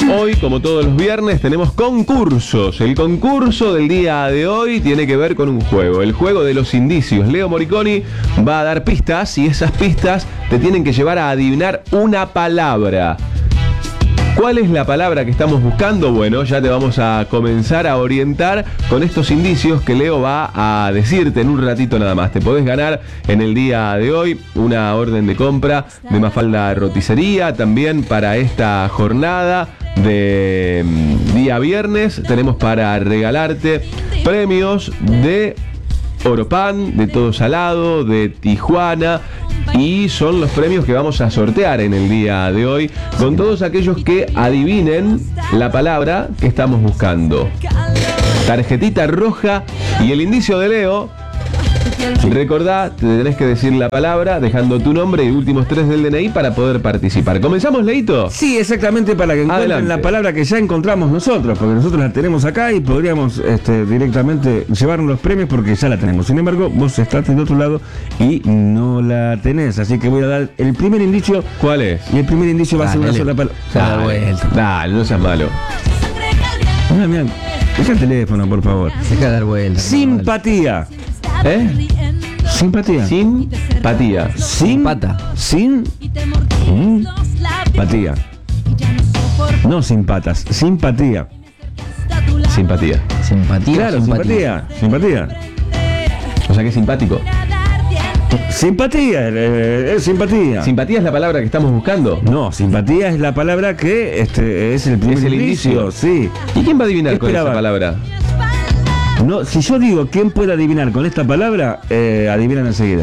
Hoy, como todos los viernes, tenemos concursos. El concurso del día de hoy tiene que ver con un juego, el juego de los indicios. Leo Moriconi va a dar pistas y esas pistas te tienen que llevar a adivinar una palabra. ¿Cuál es la palabra que estamos buscando? Bueno, ya te vamos a comenzar a orientar con estos indicios que Leo va a decirte en un ratito nada más. Te podés ganar en el día de hoy una orden de compra de Mafalda Roticería. También para esta jornada de día viernes tenemos para regalarte premios de Oropan, de Todo Salado, de Tijuana. Y son los premios que vamos a sortear en el día de hoy con todos aquellos que adivinen la palabra que estamos buscando. Tarjetita roja y el indicio de Leo. Recordá, te tenés que decir la palabra dejando tu nombre y últimos 3 del DNI para poder participar. ¿Comenzamos, Leito? Sí, exactamente, para que encuentren Adelante. la palabra que ya encontramos nosotros, porque nosotros la tenemos acá y podríamos directamente llevarnos los premios porque ya la tenemos. Sin embargo, vos estás del otro lado y no la tenés, así que voy a dar el primer indicio. ¿Cuál es? Y el primer indicio va a ser una sola palabra. Dale, no seas malo. Mira, deja el teléfono, por favor. Deja de dar vueltas. Simpatía. ¿Eh? Simpatía. Simpatía. Simpata. Patía. No sin patas, simpatía. Simpatía. Simpatía. Claro, simpatía. O sea que es simpático. Simpatía, es simpatía. ¿Simpatía es la palabra que estamos buscando? No, simpatía es la palabra que es el primer Es el indicio, indicio. sí. ¿Y quién va a adivinar con Esperaba. esa palabra? No, si yo digo quién puede adivinar con esta palabra, adivinan enseguida.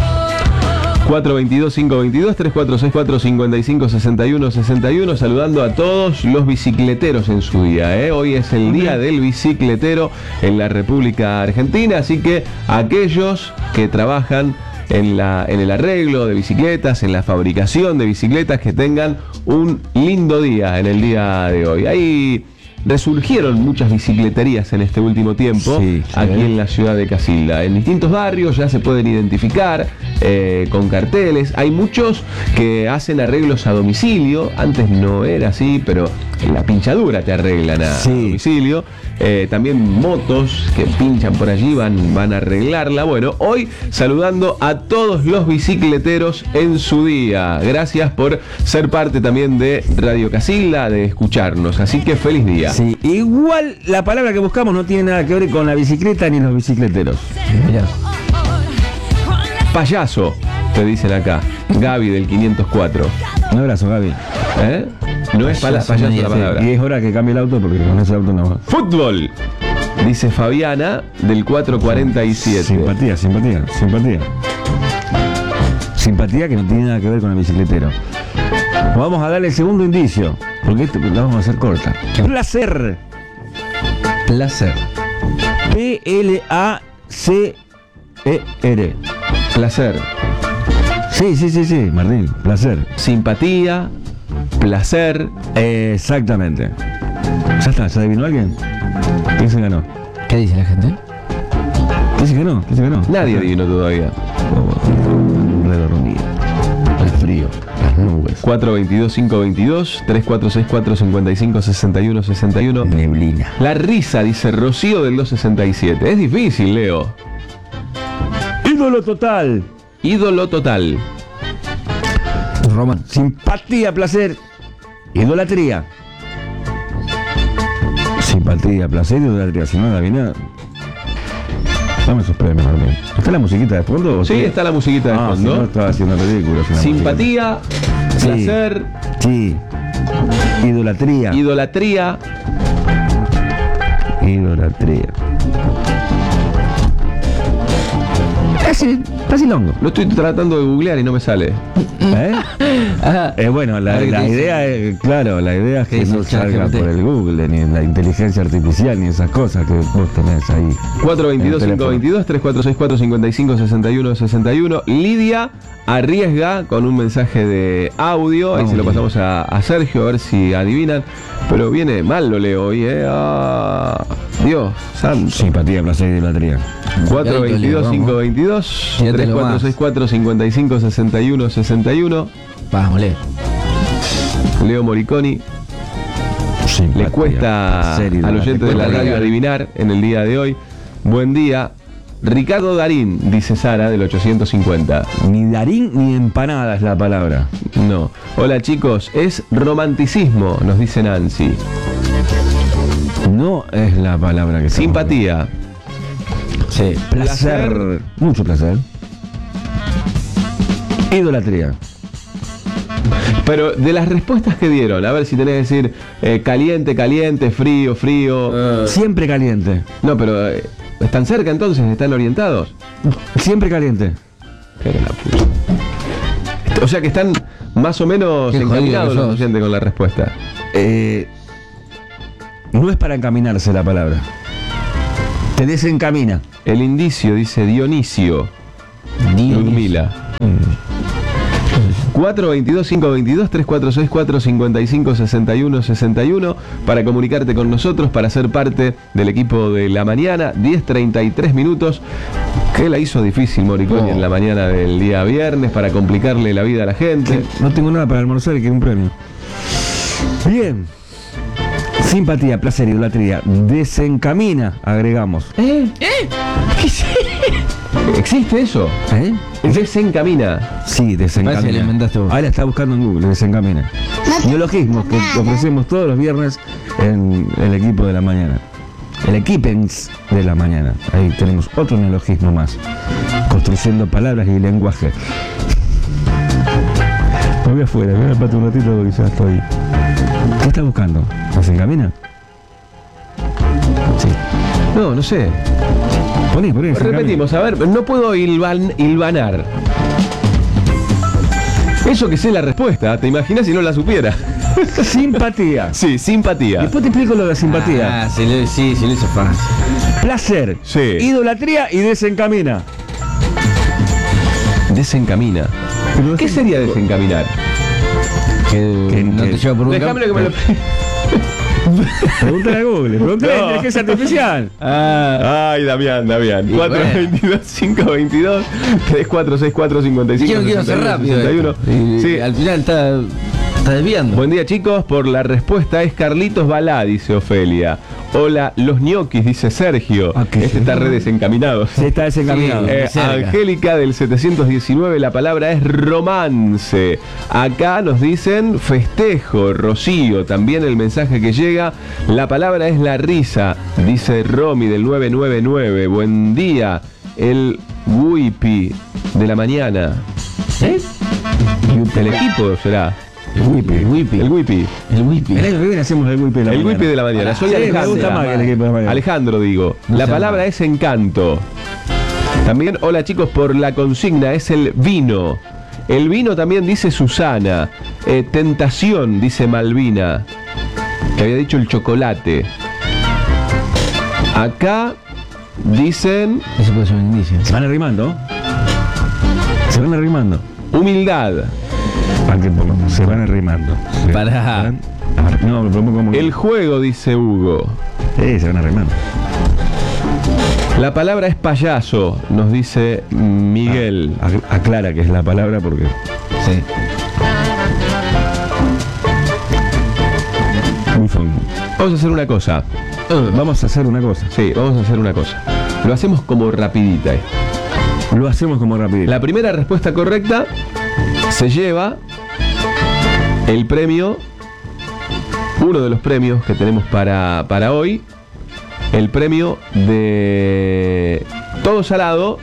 422-522-3464-5561-61. Saludando a todos los bicicleteros en su día, ¿eh? Hoy es el día del bicicletero en la República Argentina, así que aquellos que trabajan en el arreglo de bicicletas, en la fabricación de bicicletas, que tengan un lindo día en el día de hoy. Ahí resurgieron muchas bicicleterías en este último tiempo, sí, aquí en la ciudad de Casilda. En distintos barrios ya se pueden identificar con carteles. Hay muchos que hacen arreglos a domicilio. Antes no era así, pero en la pinchadura te arreglan a domicilio. También motos que pinchan por allí van a arreglarla. Bueno, hoy saludando a todos los bicicleteros en su día. Gracias por ser parte también de Radio Casilda, de escucharnos. Así que feliz día. Sí, igual la palabra que buscamos no tiene nada que ver con la bicicleta ni los bicicleteros. Mirá. Payaso, te dicen acá. Gaby del 504. Un abrazo, Gaby. ¿Eh? No es payaso la palabra. Y es hora que cambie el auto porque con ese auto no va. Fútbol, dice Fabiana del 447. Simpatía. Simpatía que no tiene nada que ver con el bicicletero. Vamos a darle el segundo indicio, porque la vamos a hacer corta. Placer. Placer. P-L-A-C-E-R. Placer. Sí, Martín, placer. Simpatía, placer. Exactamente. Ya está, ¿se adivinó alguien? ¿Quién se ganó? ¿Qué dice la gente? ¿Quién se ganó? Nadie adivinó todavía. Redormida. El frío, las nubes. 422-522-3464-5561-61. Neblina. La risa, dice Rocío del 267. Es difícil, Leo. Ídolo total. Ídolo total. Román. Simpatía, placer. Idolatría. Simpatía, placer, idolatría. Si no adiviná, dame esos premios, Martín. ¿Está la musiquita de fondo? Sí, está la musiquita de fondo. Si no, estaba haciendo ridículos. Simpatía, Sí. placer, Sí. Idolatría. idolatría. Idolatría. Casi longo. Lo estoy tratando de googlear y no me sale. Bueno, la idea es, claro, la idea es que no salga por el Google, ni la inteligencia artificial, ni esas cosas que vos tenés ahí. 422-522-3464-5561-61. Lidia arriesga con un mensaje de audio. Ahí se lo pasamos a Sergio a ver si adivinan. Pero viene mal, lo leo hoy, Dios santo. Simpatía, placer y idolatría. 422-522-3464-5561-61. Vamos, Leo. Leo Moriconi. Simpatía, le cuesta placer, al oyente de la cuesta radio adivinar. adivinar en el día de hoy. Buen día. Ricardo Darín, dice Sara, del 850. Ni darín ni empanada es la palabra. No. Hola chicos, es romanticismo, nos dice Nancy. No es la palabra que Simpatía. Sí. Placer. Mucho placer. Idolatría. Pero de las respuestas que dieron, a ver si tenés que decir caliente, caliente, frío, frío. Siempre caliente. No, pero ¿están cerca entonces? ¿Están orientados? Siempre caliente. Qué era la puta. O sea que están más o menos Qué jodido encaminados que los sos. oyentes con la respuesta. No es para encaminarse la palabra. Te desencamina. El indicio dice Dionisio. Ludmila. 422-522-3464-5561-61 para comunicarte con nosotros, para ser parte del equipo de la mañana. 10:33 minutos. Que la hizo difícil Moriconi en la mañana del día viernes para complicarle la vida a la gente. No tengo nada para almorzar y quiero un premio. Bien. Simpatía, placer, idolatría. Desencamina, agregamos. ¿Existe eso? ¿Eh? Desencamina. Sí, desencamina. Parece que lo inventaste vos. Ahí la está buscando en Google, desencamina. Neologismos que ofrecemos todos los viernes en el equipo de la mañana. El equipens de la mañana. Ahí tenemos otro neologismo más. Construyendo palabras y lenguaje. Me voy afuera, me voy al patio un ratito porque ya estoy. ¿Qué está buscando? ¿Desencamina? Sí. No, no sé. Poné, desencamina. Repetimos, a ver, no puedo hilvanar. Eso que sé la respuesta, ¿te imaginas si no la supiera? Simpatía. Sí, simpatía. Después te explico lo de la simpatía. Ah, sí, lo hizo fácil. Placer. Sí. Idolatría y desencamina. Desencamina. ¿Qué sería desencaminar? Que no te lleva por un Déjame que me lo... Pregúntale a Google, pregúntale a la No. inteligencia artificial. Ay, Damián. Y 422-522 3464-5561. Quiero hacer rápido. 61. Y Sí. al final está desviando. Buen día chicos, por la respuesta es Carlitos Balá, dice Ofelia. Hola, los ñoquis, dice Sergio. Ah, ¿qué Este es? está re desencaminado. Sí, está desencaminado. Sí. cerca. Angélica del 719, la palabra es romance. Acá nos dicen festejo, Rocío. También el mensaje que llega, la palabra es la risa, dice Romy del 999. Buen día, el wipi de la mañana. ¿Eh? El equipo será. El wipi. El wipi. El wipi. El wipi. El año que viene hacemos el wipi de la El mañana. wipi de la mañana. Soy Sí, me Alejandro. gusta más que el equipo de la mañana. Alejandro digo. No La sé palabra más. es encanto. También, hola chicos, por la consigna es el vino. El vino también dice Susana. Tentación, dice Malvina. Que había dicho el chocolate. Acá dicen Eso puede ser un indicio. Se van arrimando. Se van arrimando. humildad. Para que pongamos, se van arrimando. Se Pará. van no, lo pongo como. El juego, dice Hugo. Sí, se van arrimando. La palabra es payaso, nos dice Miguel. Aclara que es la palabra porque. Sí. Muy fondo. Vamos a hacer una cosa. Vamos a hacer una cosa. Sí, vamos a hacer una cosa. Lo hacemos como rapidita. Lo hacemos como rapidito. La primera respuesta correcta se lleva el premio, uno de los premios que tenemos para hoy, el premio de Todo Salado.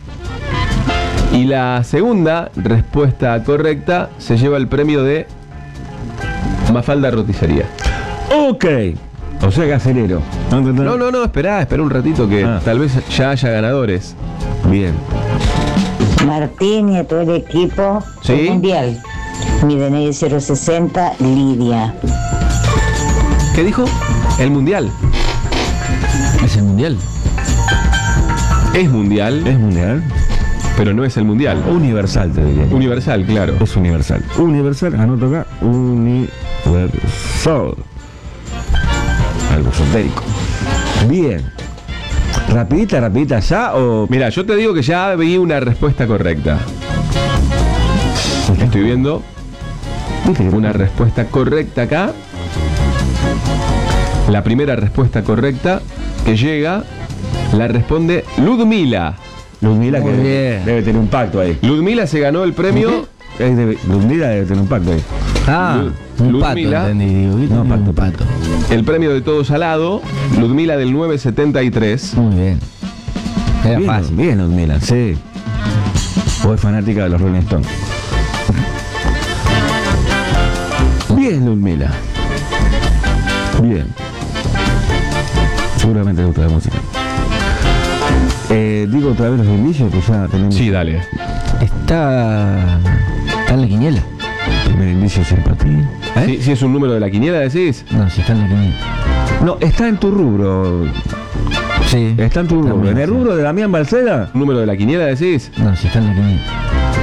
Y la segunda respuesta correcta se lleva el premio de Mafalda Roticería. Ok. O sea que acelero. No, espera un ratito que tal vez ya haya ganadores. Bien. Martín y a todo el equipo Sí. del Mundial. Mi DNI es 060, Lidia. ¿Qué dijo? El Mundial. Es el mundial. Es mundial, ¿Es mundial? pero no es el Mundial. Universal, te diría. Universal, claro. Es universal. Universal, anoto acá. Universal. Algo esotérico. Bien. Rapidita ya o. Mira, yo te digo que ya vi una respuesta correcta. Estoy viendo ¿Viste que una respuesta correcta acá. La primera respuesta correcta que llega la responde Ludmila. Ludmila, Muy que bien. debe tener un pacto ahí. Ludmila se ganó el premio. Ludmila debe tener un pacto ahí. Ah, un pato, Ludmila. entendí. Digo, ¿qué No, tenía pato, un pato. El premio de Todo Salado, Ludmila del 973. Muy bien. Era Bien, fácil. bien, Ludmila, sí. O es fanática de los Rolling Stones. Bien, Ludmila. Bien. Seguramente le gusta la música. Digo otra vez los indicios, que ya tenemos. Sí, dale. Está en la quiniela. Primer indicio sí para ti. Si es un número de la quiniela, decís. No, si está en la quiniela. No, está en tu rubro. Sí. Está en tu rubro. También, En el sí. rubro de Damián Balceda. ¿Número de la quiniela, decís? No, si está en la quiniela.